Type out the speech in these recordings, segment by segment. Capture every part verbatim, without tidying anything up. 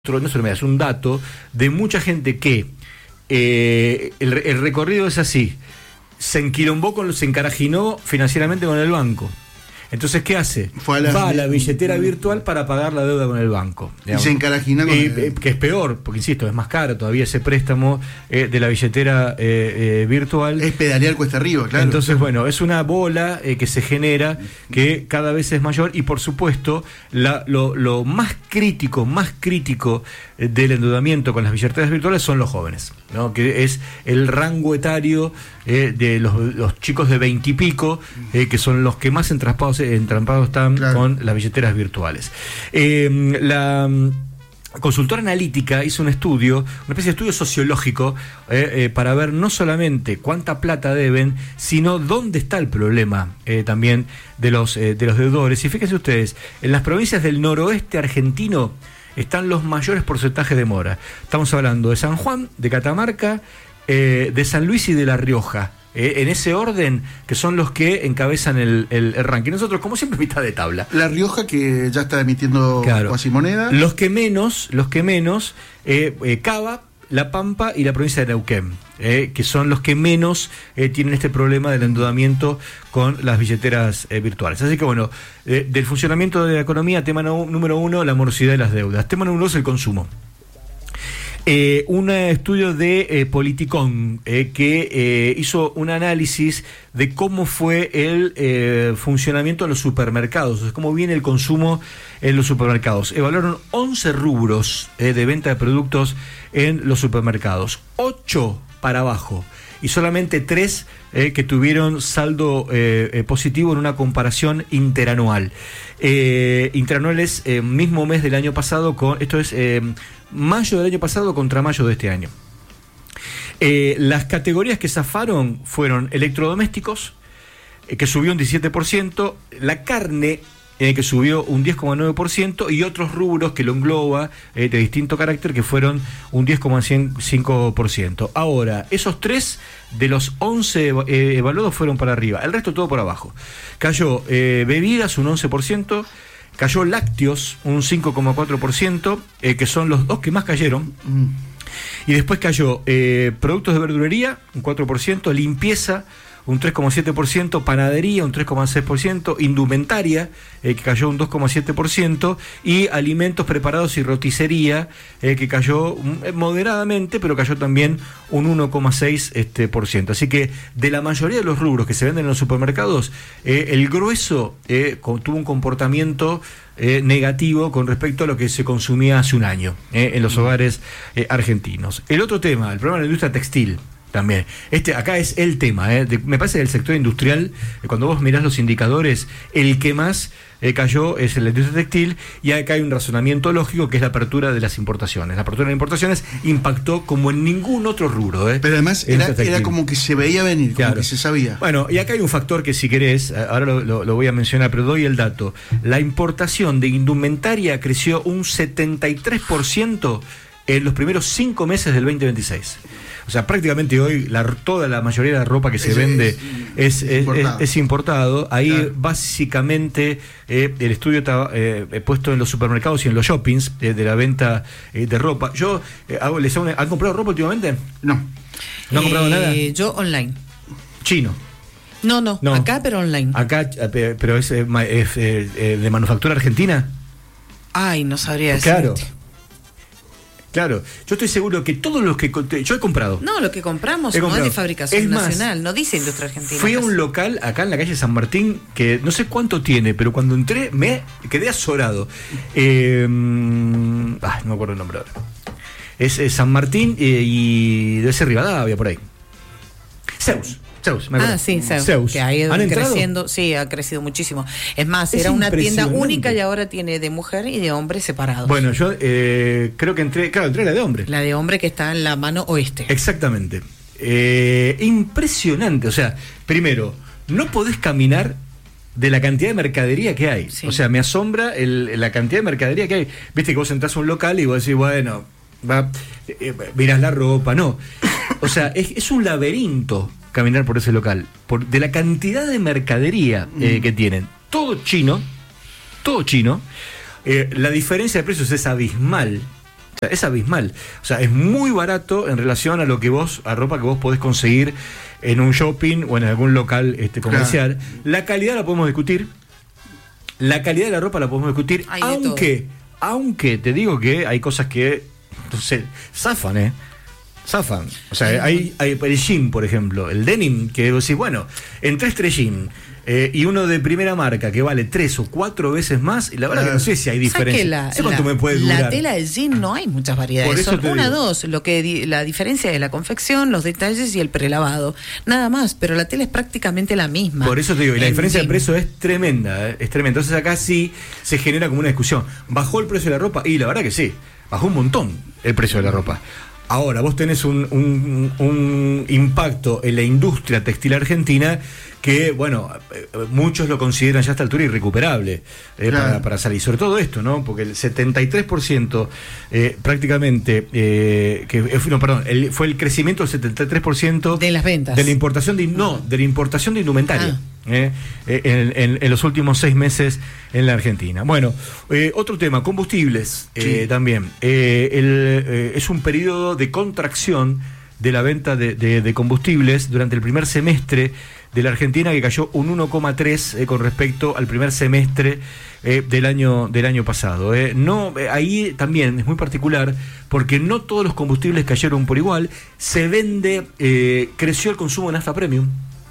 no solo me das un dato de mucha gente que eh, el, el recorrido es así: se enquilombó, con, se encarajinó financieramente con el banco. Entonces, ¿qué hace? Fue a la, Va a la billetera virtual para pagar la deuda con el banco. Digamos. Y se encarajina con y, el... eh, que es peor, porque insisto, es más caro todavía ese préstamo eh, de la billetera eh, eh, virtual. Es pedalear cuesta arriba, claro. Entonces, bueno, es una bola eh, que se genera, que cada vez es mayor, y por supuesto, la, lo, lo más crítico, más crítico eh, del endeudamiento con las billeteras virtuales son los jóvenes, ¿no? Que es el rango etario eh, de los, los chicos de veintipico, eh, que son los que más entrampados entrampados están, claro, con las billeteras virtuales. Eh, la consultora analítica hizo un estudio, una especie de estudio sociológico, eh, eh, para ver no solamente cuánta plata deben, sino dónde está el problema eh, también de los, eh, de los deudores. Y fíjense ustedes, en las provincias del noroeste argentino están los mayores porcentajes de mora. Estamos hablando de San Juan, de Catamarca, eh, de San Luis y de La Rioja. Eh, en ese orden, que son los que encabezan el, el, el ranking. Nosotros, como siempre, mitad de tabla. La Rioja, que ya está emitiendo claro. cuasimoneda. Los que menos, los que menos, eh, eh, Cava, La Pampa y la provincia de Neuquén, eh, que son los que menos eh, tienen este problema del endeudamiento con las billeteras eh, virtuales. Así que bueno, eh, del funcionamiento de la economía, tema no, número uno, la morosidad de las deudas. Tema número dos, el consumo. Eh, un estudio de eh, Politicón eh, que eh, hizo un análisis de cómo fue el eh, funcionamiento de los supermercados, o sea, cómo viene el consumo en los supermercados. Evaluaron once rubros eh, de venta de productos en los supermercados, ocho para abajo, y solamente tres eh, que tuvieron saldo eh, eh, positivo en una comparación interanual. Eh, interanual es eh, mismo mes del año pasado, con esto es eh, mayo del año pasado contra mayo de este año. Eh, las categorías que zafaron fueron electrodomésticos, eh, que subió un diecisiete por ciento, la carne, Eh, que subió un diez coma nueve por ciento, y otros rubros que lo engloba eh, de distinto carácter, que fueron un diez coma cinco por ciento. Ahora, esos tres de los once eh, evaluados fueron para arriba, el resto todo por abajo. Cayó eh, bebidas un once por ciento, cayó lácteos un cinco coma cuatro por ciento, eh, que son los dos que más cayeron. Mm. Y después cayó eh, productos de verdulería un cuatro por ciento, limpieza un tres coma siete por ciento, panadería un tres coma seis por ciento, indumentaria, eh, que cayó un dos coma siete por ciento, y alimentos preparados y roticería, eh, que cayó eh, moderadamente, pero cayó también un uno coma seis por ciento. Este, por ciento. Así que de la mayoría de los rubros que se venden en los supermercados, eh, el grueso eh, tuvo un comportamiento eh, negativo con respecto a lo que se consumía hace un año eh, en los hogares eh, argentinos. El otro tema, el problema de la industria textil. También, este acá es el tema, ¿eh? de, me parece del sector industrial, eh, cuando vos mirás los indicadores, el que más eh, cayó es la industria textil, y acá hay un razonamiento lógico, que es la apertura de las importaciones. La apertura de las importaciones impactó como en ningún otro rubro. ¿eh? Pero además era, era como que se veía venir, claro, como que se sabía. Bueno, y acá hay un factor que, si querés, ahora lo, lo, lo voy a mencionar, pero doy el dato. La importación de indumentaria creció un setenta y tres por ciento en los primeros cinco meses del veinte veintiséis. O sea, prácticamente hoy la, toda la mayoría de la ropa que se es, vende es, es, es, importado. Es, es importado. Ahí, claro, básicamente eh, el estudio está eh, puesto en los supermercados y en los shoppings eh, de la venta eh, de ropa. Yo eh, hago, les hago una, ¿han comprado ropa últimamente? No. ¿No han comprado eh, nada? Yo online. Chino. No, no, no, acá pero online. Acá, pero es, es, es eh, de manufactura argentina. Ay, no sabría decirte. Claro. Claro, yo estoy seguro que todos los que... Yo he comprado. No, lo que compramos he no comprado. es de fabricación es nacional, más, no dice industria argentina. Fui a un local acá en la calle San Martín, que no sé cuánto tiene, pero cuando entré me quedé azorado. Eh, ah, no me acuerdo el nombre ahora. Es, es San Martín eh, y debe ser Rivadavia, por ahí. Zeus. Zeus, me acuerdo. Ah, sí, Zeus, Zeus. que ha ido ¿Han creciendo, sí, ha crecido muchísimo. Es más, es era una tienda única y ahora tiene de mujer y de hombre separados. Bueno, yo eh, creo que entré, claro, entré la de hombre. La de hombre, que está en la mano oeste. Exactamente. Eh, impresionante, o sea, primero, no podés caminar de la cantidad de mercadería que hay. Sí. O sea, me asombra el, la cantidad de mercadería que hay. Viste que vos entras a un local y vos decís, bueno, va, eh, mirás la ropa, no. O sea, es, es un laberinto caminar por ese local, por, de la cantidad de mercadería eh, mm. que tienen. Todo chino, todo chino. Eh, la diferencia de precios es abismal. Es abismal. O sea, es muy barato en relación a lo que vos, a ropa que vos podés conseguir en un shopping o en algún local este, comercial. Claro. La calidad la podemos discutir. La calidad de la ropa la podemos discutir. Hay aunque, aunque te digo que hay cosas que, no sé, zafan, ¿eh? Zafan. O sea, hay, hay el jean, por ejemplo, el denim, que vos decís, bueno, entre tres jean eh, y uno de primera marca que vale tres o cuatro veces más, y la verdad uh, que no sé si hay diferencia. La, no sé cuánto la, me puede durar. La tela de jean no hay muchas variedades. Son una, digo. dos. Lo que di, la diferencia es la confección, los detalles y el prelavado. Nada más, pero la tela es prácticamente la misma. Por eso te digo, y la diferencia jean. de precio es tremenda, ¿eh? Es tremenda. Entonces acá sí se genera como una discusión. ¿Bajó el precio de la ropa? Y la verdad que sí, bajó un montón el precio de la ropa. Ahora, vos tenés un, un, un impacto en la industria textil argentina que, bueno, muchos lo consideran ya a esta altura irrecuperable eh, claro. para, para salir. Sobre todo esto, ¿no? Porque el setenta y tres por ciento eh, prácticamente, eh, que no, perdón, el, fue el crecimiento del setenta y tres por ciento de las ventas. De la importación de, no, de la importación de indumentaria. Ah. Eh, eh, en, en, en los últimos seis meses en la Argentina. Bueno, eh, otro tema, combustibles eh, sí. también. Eh, el, eh, es un periodo de contracción de la venta de, de, de combustibles durante el primer semestre de la Argentina, que cayó un uno coma tres eh, con respecto al primer semestre eh, del año del año pasado. Eh. No, eh, ahí también es muy particular porque no todos los combustibles cayeron por igual. Se vende, eh, creció el consumo de nafta premium.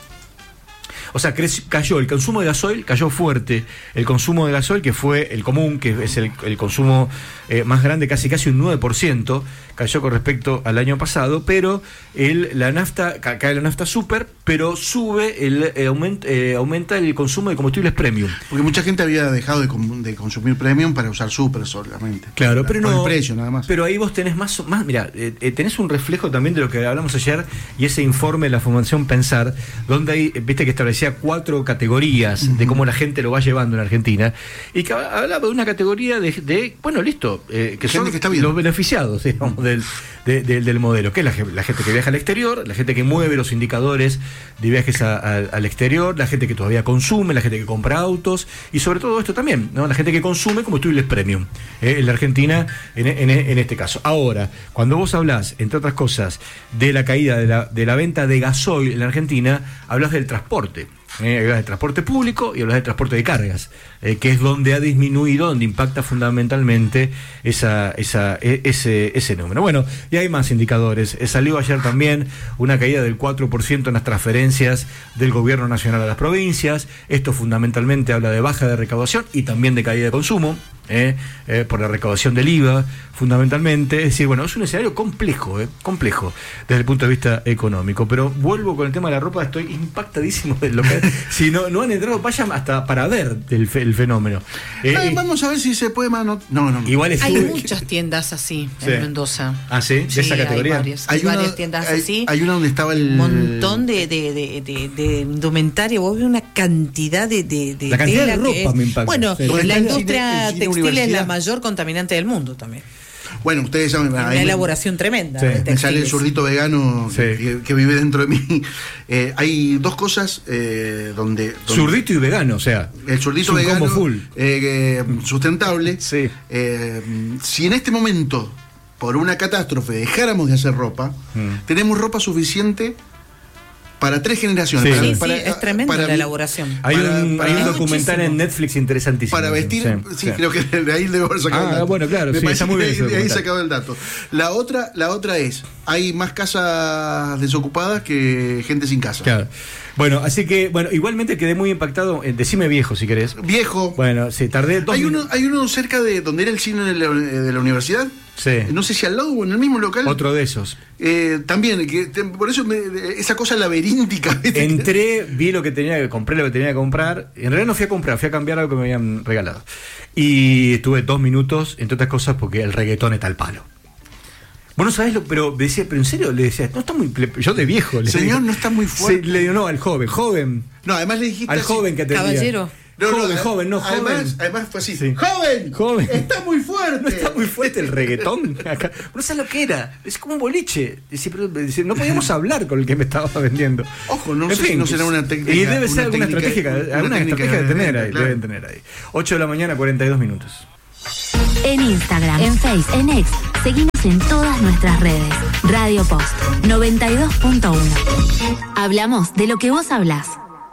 O sea, creció, cayó el consumo de gasoil, cayó fuerte el consumo de gasoil, que fue el común, que es el, el consumo eh, más grande, casi casi un nueve por ciento, cayó con respecto al año pasado, pero el, la nafta, cae la nafta super, pero sube, el, el aumenta, eh, aumenta el consumo de combustibles premium. Porque mucha gente había dejado de, com- de consumir premium para usar super solamente. Claro, pero no. Por el precio, nada más. Pero ahí vos tenés más, más mira, eh, eh, tenés un reflejo también de lo que hablamos ayer y ese informe de la Fundación Pensar, donde hay, viste que establecía cuatro categorías uh-huh. de cómo la gente lo va llevando en Argentina, y que hablaba de una categoría de, de bueno, listo, eh, que son que está bien. Los beneficiados, digamos, del, de, de, del modelo, que es la, la gente que viaja al exterior, la gente que mueve los indicadores de viajes a, a, al exterior, la gente que todavía consume, la gente que compra autos, y sobre todo esto también, ¿no? La gente que consume combustibles premium, eh, en la Argentina, en, en, en este caso. Ahora, cuando vos hablás, entre otras cosas, de la caída de la, de la venta de gasoil en la Argentina, hablas del transporte. Eh, hablas de transporte público y hablas de transporte de cargas, eh, que es donde ha disminuido, donde impacta fundamentalmente esa, esa, e, ese, ese número. Bueno, y hay más indicadores. Eh, salió ayer también una caída del cuatro por ciento en las transferencias del gobierno nacional a las provincias. Esto fundamentalmente habla de baja de recaudación y también de caída de consumo. Eh, eh, por la recaudación del I V A, fundamentalmente. Es decir, bueno, es un escenario complejo, eh, complejo desde el punto de vista económico. Pero vuelvo con el tema de la ropa, estoy impactadísimo de lo que. Si no, no han entrado, vayan hasta para ver el, el fenómeno. Eh, Ay, vamos a ver si se puede. No, no, no. Igual es hay sube. muchas tiendas así sí. en Mendoza. Ah, sí, de sí, esa categoría. Hay varias, hay hay una, varias tiendas hay, así. Hay una donde estaba el. Un montón de, de, de, de, de indumentaria. Vos ves una cantidad de. de, de la cantidad de ropa es, me impacta. Bueno, sí. la industria cine, cine textil es la mayor contaminante del mundo también. Bueno, ustedes saben. Una elaboración tremenda. Sí. Me sale el zurdito vegano sí. que, que vive dentro de mí. Eh, hay dos cosas eh, donde, donde. Zurdito y vegano, o sea. El zurdito vegano. Full. Eh, sustentable. Sí. Eh, si en este momento, por una catástrofe, dejáramos de hacer ropa, mm. tenemos ropa suficiente para tres generaciones. Sí, para, sí, para, sí, es tremenda la elaboración. Hay para, un, para, hay un para documental muchísimo. En Netflix interesantísimo. Para vestir, sí, sí, sí. creo que de ahí debo haber sacado ah, el dato. bueno, claro, Me sí, está muy bien. De, de ahí sacado el dato. La otra, la otra es, hay más casas desocupadas que gente sin casa. Claro. Bueno, así que, bueno, igualmente quedé muy impactado. Eh, decime viejo, si querés. Viejo. Bueno, sí, tardé dos hay uno, minutos. hay uno cerca de donde era el cine de la, de la universidad. Sí. No sé si al lado o en el mismo local. Otro de esos. Eh, también, que, te, por eso me, esa cosa laberíntica. ¿Viste? Entré, vi lo que tenía que compré lo que tenía que comprar. En realidad no fui a comprar, fui a cambiar algo que me habían regalado. Y estuve dos minutos, entre otras cosas, porque el reggaetón está al palo. Vos no sabés lo, pero decía, pero en serio, le decía, no está muy, yo de viejo. Le Señor, digo, no está muy fuerte. Sí, le digo, no, al joven, joven. No, además le dijiste al así, joven que atendía. Caballero. No, joven, no, joven, no, además, joven. Además fue así. Sí. ¡Joven! Joven. Está muy fuerte. No está muy fuerte el reggaetón. Acá. No sabes lo que era. Es como un boliche. Dice, pero, dice, no podíamos hablar con el que me estaba vendiendo. Ojo, no en sé fin, si no será una técnica. Y debe ser alguna técnica, estrategia. una alguna técnica estrategia de tener de, ahí. claro. Deben tener ahí. ocho de la mañana, cuarenta y dos minutos. En Instagram, en Face, en X. Seguinos en todas nuestras redes. Radio Post noventa y dos punto uno. Hablamos de lo que vos hablás.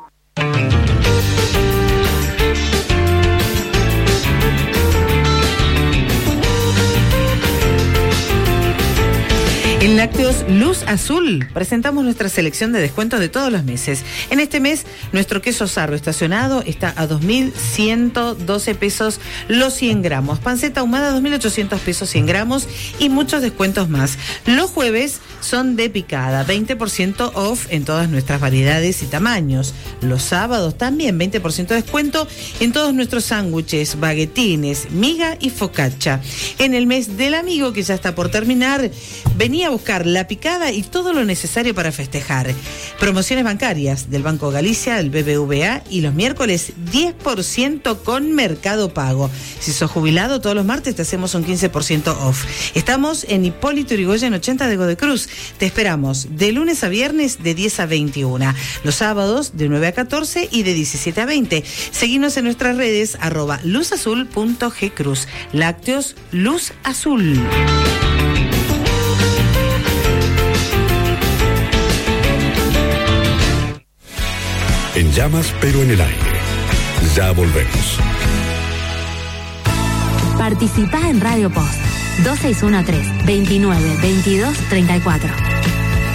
En Lácteos Luz Azul presentamos nuestra selección de descuentos de todos los meses. En este mes, nuestro queso sarro estacionado está a dos mil ciento doce pesos los cien gramos. Panceta ahumada, dos mil ochocientos pesos cien gramos y muchos descuentos más. Los jueves son de picada, veinte por ciento off en todas nuestras variedades y tamaños. Los sábados también veinte por ciento de descuento en todos nuestros sándwiches, baguetines, miga y focaccia. En el mes del amigo, que ya está por terminar, venía a buscar la picada y todo lo necesario para festejar. Promociones bancarias del Banco Galicia, del B B V A y los miércoles diez por ciento con Mercado Pago. Si sos jubilado, todos los martes te hacemos un quince por ciento off. Estamos en Hipólito Yrigoyen ochenta de Godecruz. Te esperamos de lunes a viernes de diez a veintiuna. Los sábados de nueve a catorce y de diecisiete a veinte. Seguinos en nuestras redes arroba luzazul punto gcruz. Lácteos Luz Azul. En llamas, pero en el aire. Ya volvemos. Participá en Radio Post dos seis uno tres, veintinueve, veintidós, treinta y cuatro.